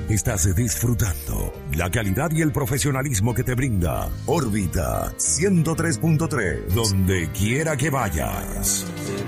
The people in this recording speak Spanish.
estás disfrutando la calidad y el profesionalismo que te brinda Órbita 103.3, donde quiera que vayas.